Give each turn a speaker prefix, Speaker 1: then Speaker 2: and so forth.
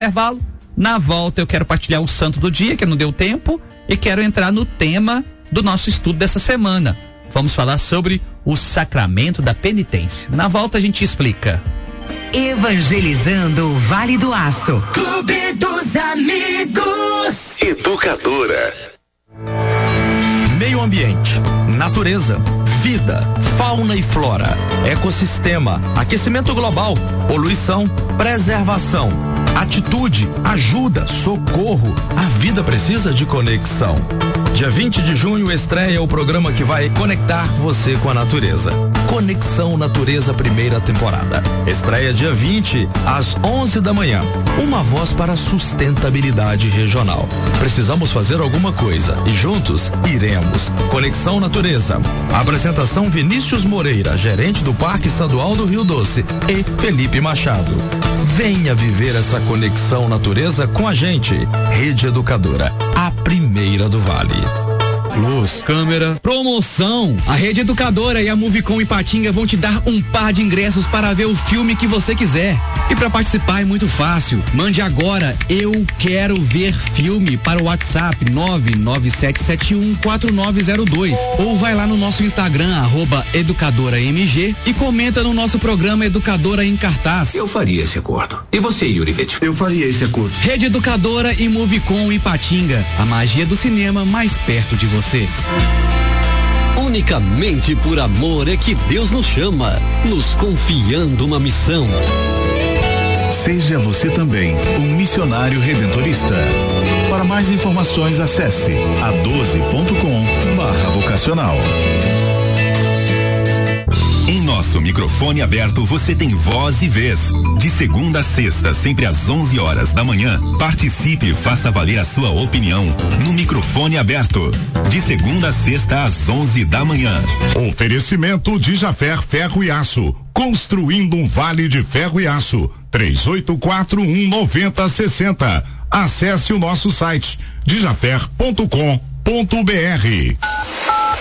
Speaker 1: intervalo. Na volta eu quero partilhar o santo do dia, que não deu tempo, e quero entrar no tema do nosso estudo dessa semana. Vamos falar sobre o sacramento da penitência. Na volta a gente explica.
Speaker 2: Evangelizando o Vale do Aço. Clube dos Amigos.
Speaker 3: Educadora.
Speaker 4: Meio ambiente, natureza, vida, fauna e flora, ecossistema, aquecimento global, poluição, preservação, atitude, ajuda, socorro. A vida precisa de conexão. Dia 20 de junho estreia o programa que vai conectar você com a natureza. Conexão Natureza, primeira temporada. Estreia dia 20 às 11 da manhã. Uma voz para a sustentabilidade regional. Precisamos fazer alguma coisa e juntos iremos. Conexão Natureza. Apresentação Vinícius Moreira, gerente do Parque Estadual do Rio Doce, e Felipe Machado. Venha viver essa conexão natureza com a gente. Rede Educadora, a primeira do Vale.
Speaker 5: Luz, câmera, promoção. A Rede Educadora e a Movicom Ipatinga vão te dar um par de ingressos para ver o filme que você quiser. E para participar é muito fácil. Mande agora "eu quero ver filme" para o WhatsApp 997714902 ou vai lá no nosso Instagram @educadoramg e comenta no nosso programa Educadora em Cartaz.
Speaker 6: Eu faria esse acordo. E você, Yuri Vettel?
Speaker 7: Eu faria esse acordo.
Speaker 5: Rede Educadora e Movicom Ipatinga. A magia do cinema mais perto de você.
Speaker 8: Unicamente por amor é que Deus nos chama, nos confiando uma missão.
Speaker 9: Seja você também um missionário redentorista. Para mais informações, acesse a12.com/vocacional.
Speaker 10: Em nosso microfone aberto você tem voz e vez. De segunda a sexta, sempre às 11 horas da manhã. Participe e faça valer a sua opinião no microfone aberto. De segunda a sexta às 11 da manhã.
Speaker 11: Oferecimento de Jafer Ferro e Aço. Construindo um vale de ferro e aço. 3841-9060. Acesse o nosso site dijafer.com.br.